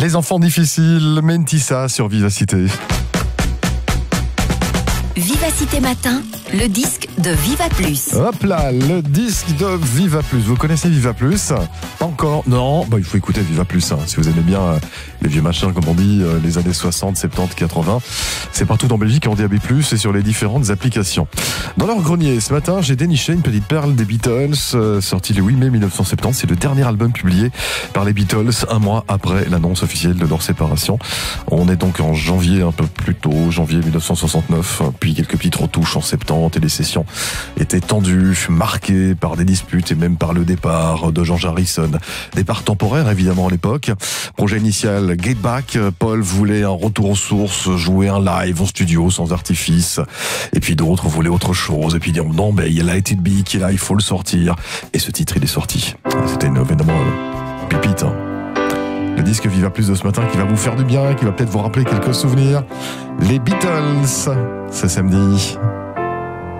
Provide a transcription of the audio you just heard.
Les enfants difficiles, Mentissa sur Vivacité. Vivacité Matin, le disque de Viva Plus. Hop là, le disque de Viva Plus. Vous connaissez Viva Plus ? Pas encore ? Non, il faut écouter Viva Plus. Si vous aimez bien les vieux machins, comme on dit, les années 60, 70, 80. C'est partout en Belgique en DAB+, et sur les différentes applications. Dans leur grenier, ce matin, j'ai déniché une petite perle des Beatles, sortie le 8 mai 1970. C'est le dernier album publié par les Beatles, un mois après l'annonce officielle de leur séparation. On est donc en janvier, un peu plus tôt, janvier 1969, puis quelques petites retouches en 70, et les sessions étaient tendues, marquées par des disputes et même par le départ de George Harrison. Départ temporaire, évidemment, à l'époque. Projet initial, Get Back. Paul voulait un retour aux sources, jouer un live en studio sans artifice. Et puis d'autres voulaient autre chose. Et puis dire, non, il y a Let It Be qui est là, il faut le sortir. Et ce titre, il est sorti. C'était évidemment pépite, hein. Le disque Viva Plus de ce matin qui va vous faire du bien, qui va peut-être vous rappeler quelques souvenirs. Les Beatles, c'est samedi.